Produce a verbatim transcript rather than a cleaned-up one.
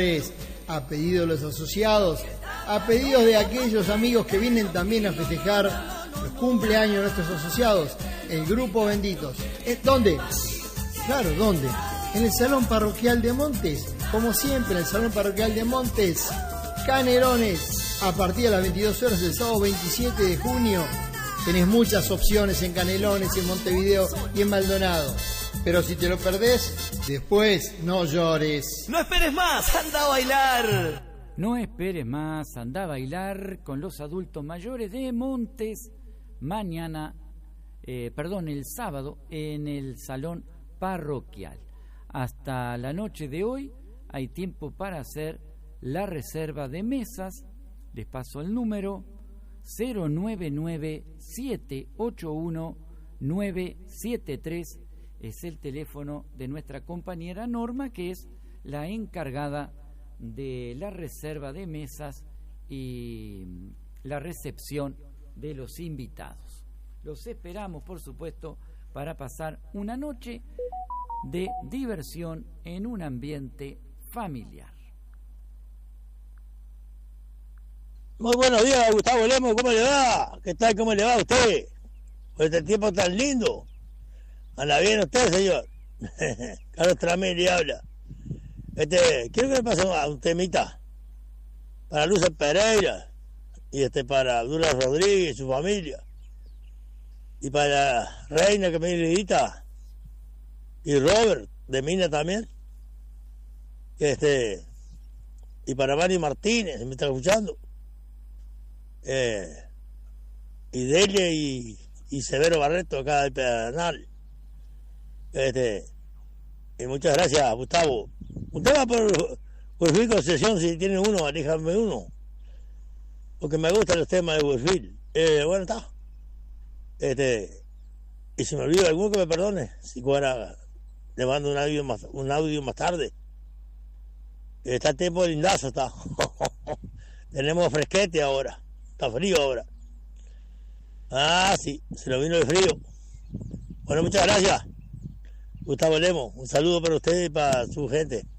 A pedido de los asociados, a pedido de aquellos amigos que vienen también a festejar el cumpleaños de nuestros asociados, el Grupo Benditos. ¿Dónde? Claro, ¿dónde? En el Salón Parroquial de Montes, como siempre, en el Salón Parroquial de Montes, Canelones, a partir de las veintidós horas del sábado veintisiete de junio. Tenés muchas opciones en Canelones, en Montevideo y en Maldonado. Pero si te lo perdés, después no llores. ¡No esperes más! ¡Anda a bailar! No esperes más, anda a bailar con los adultos mayores de Montes mañana, eh, perdón, el sábado en el Salón Parroquial. Hasta la noche de hoy hay tiempo para hacer la reserva de mesas. Les paso el número cero nueve nueve siete ocho uno nueve siete tres. Es el teléfono de nuestra compañera Norma, que es la encargada de la reserva de mesas y la recepción de los invitados. Los esperamos, por supuesto, para pasar una noche de diversión en un ambiente familiar. Muy buenos días, Gustavo Lemos, ¿cómo le va? ¿Qué tal? ¿Cómo le va a usted? Por este tiempo tan lindo. ¿Anda bien usted, señor? Carlos Tramini habla. Este, quiero que le pase un temita para Luces Pereira y este para Abdullah Rodríguez y su familia, y para la Reina que me visita, y Robert de Mina también, este, y para Mario Martínez, me está escuchando, eh, y Delia y, y Severo Barreto acá del Pedernal. Este, y muchas gracias, Gustavo. Usted va por, por Will Concesión, si tiene uno, elíjame uno, porque me gustan los temas de Will. Eh, bueno, está. Este, y si me olvido alguno, que me perdone. Si fuera, le mando un audio más, un audio más tarde. Está el tiempo lindazo, está. Tenemos fresquete ahora, está frío ahora. Ah, sí, se lo vino el frío. Bueno, muchas gracias, Gustavo Lemos. Un saludo para usted y para su gente.